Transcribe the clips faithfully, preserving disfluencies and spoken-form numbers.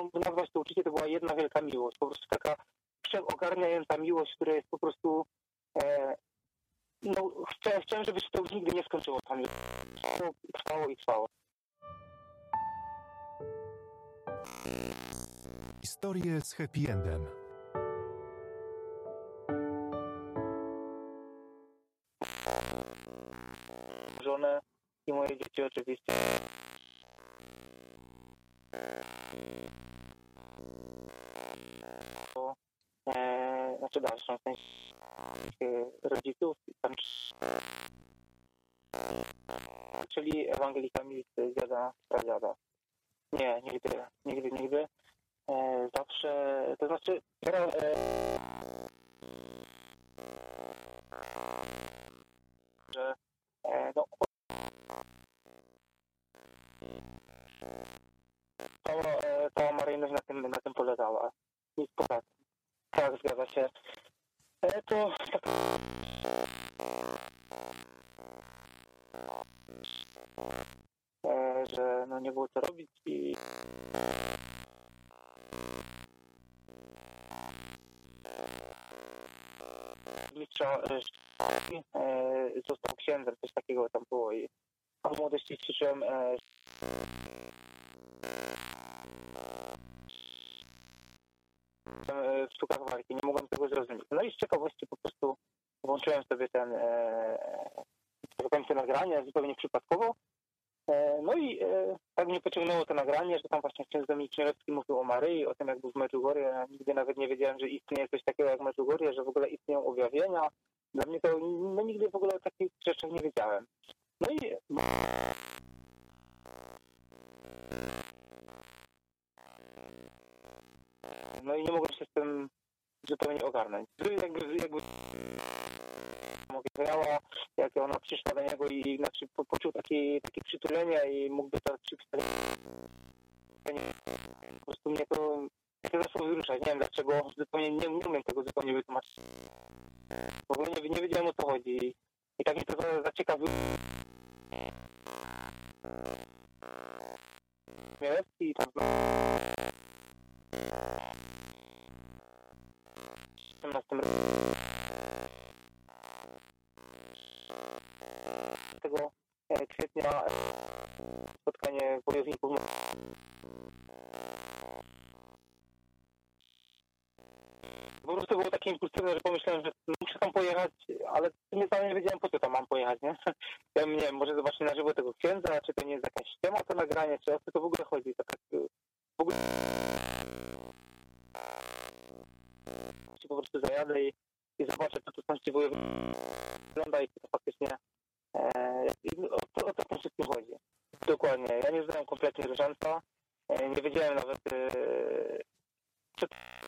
nazwać to uczucie, to była jedna wielka miłość. Po prostu taka wszechogarniająca miłość, która jest po prostu... E, no, chciałem, chciałem, żeby się to już nigdy nie skończyło. Tam trwało i trwało. Historie z happy endem. Żonę i moje dzieci oczywiście. To, e, znaczy dalszą w sensie rodziców, tam, czyli ewangelikami z dziada, pradziada. Nie, nigdy, nigdy, nigdy. E, zawsze, to znaczy, teraz, e, że e, no, cała, e, cała maryjność na tym, na tym polegała. Nic poza tym. Tak, zgadza się. E, to tak, e, że no nie było co robić i mistrza e, został księdzem, coś takiego tam było i w młodości ćwiczyłem e, w sztukach walki, nie mogłem tego zrozumieć. No i z ciekawości po prostu włączyłem sobie ten e, te nagranie zupełnie przypadkowo. E, no i e, tak mnie pociągnęło to nagranie, że tam właśnie ksiądz Dominik Chmielewski mówił o Maryi, o tym jak był w Medjugorje. Ja nigdy nawet nie wiedziałem, że istnieje coś takiego jak Medjugorje, że w ogóle istnieją objawienia. Dla mnie to, no nigdy w ogóle o takich rzeczach nie wiedziałem. No i no i nie mogłem się z tym zupełnie ogarnąć. Jakby, jakby mówiła, jak ona przyszła do niego i znaczy, po, poczuł takie, takie przytulenie i mógłby to przypisać. Po prostu mnie to, to zaczęło wzruszać. Nie wiem dlaczego, zupełnie nie, nie umiem tego zupełnie wytłumaczyć. W ogóle nie, nie wiedziałem o co chodzi. I tak mnie to zaciekawiło. I tam tego kwietnia spotkanie wojowników. Po prostu było takie impulsywne, że pomyślałem, że muszę tam pojechać, ale nie nie wiedziałem po co tam mam pojechać, nie? Ja nie wiem, może zobaczyć na żywo tego księdza, czy to nie jest jakaś ściema to nagranie, czy o co to w ogóle chodzi. To tak w ogóle po prostu zajadę i, i zobaczę, co tu są ci wojownicy wygląda i to faktycznie e, o, to, o to w tym wszystkim chodzi. Dokładnie. Ja nie znałem kompletnie różańca, e, nie wiedziałem nawet e, co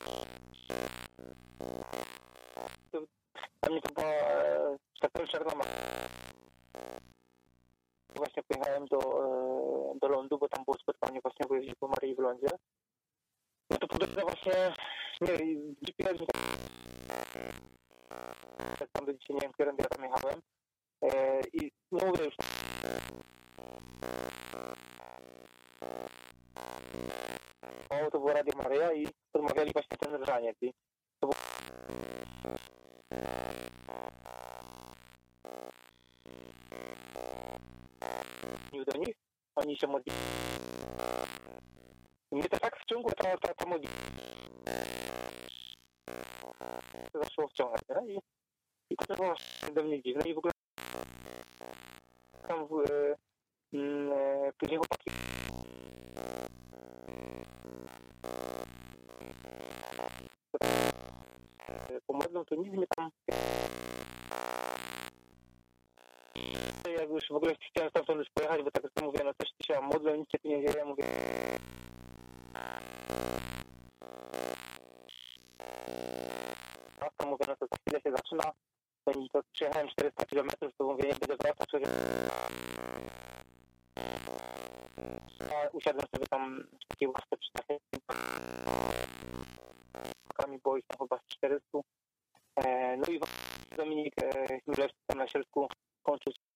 to, dla mnie to była e, tak powiem czarna ma. Właśnie pojechałem do, e, do lądu, bo tam było spotkanie właśnie wojowników Maryi w lądzie. No to po drodze właśnie nie G P S tak tam do dzisiaj nie wiem, którym ja tam jechałem. E, I nie mówię już o, to było Radio Maryja i rozmawiali właśnie ten różaniec. I to było do nich, oni się modlili. I mnie to tak wciągło ta, ta, ta modlitwa. To zaczęło wciągać, nie? I, i to było do mnie dziwne i w ogóle tam w, e, e, później chłopaki pomodlą, to nic mnie tam jak już w ogóle chciałem stamtąd już pojechać, bo tak jak mówię, no coś się modlę, nic się tu nie dzieje, mówię no to mówię, no to za chwilę się zaczyna, to, to przyjechałem czterysta kilometrów, to mówię, nie będę wracać, usiadłem sobie tam w takiej łasce przy takiej było ich tam chyba z czterystu. No i Dominik Chmielewski tam na środku kończył